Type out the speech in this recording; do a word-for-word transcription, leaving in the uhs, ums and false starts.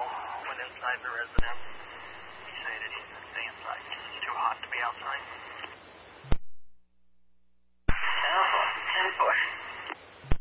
went inside the residence. He stated he could stay